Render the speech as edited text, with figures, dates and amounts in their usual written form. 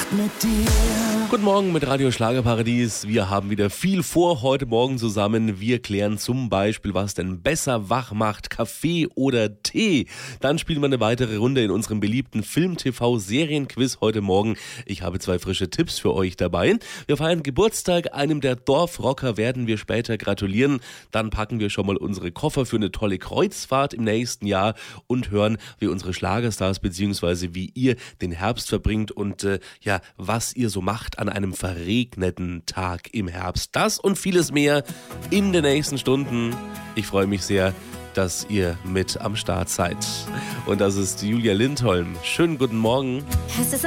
mit dir. Guten Morgen mit Radio Schlagerparadies. Wir haben wieder viel vor heute Morgen zusammen. Wir klären zum Beispiel, was denn besser wach macht, Kaffee oder Tee. Dann spielen wir eine weitere Runde in unserem beliebten Film-TV-Serienquiz heute Morgen. Ich habe 2 frische Tipps für euch dabei. Wir feiern Geburtstag, einem der Dorfrocker werden wir später gratulieren. Dann packen wir schon mal unsere Koffer für eine tolle Kreuzfahrt im nächsten Jahr und hören, wie unsere Schlagerstars bzw. wie ihr den Herbst verbringt und was ihr so macht an einem verregneten Tag im Herbst. Das und vieles mehr in den nächsten Stunden. Ich freue mich sehr, dass ihr mit am Start seid. Und das ist Julia Lindholm. Schönen guten Morgen.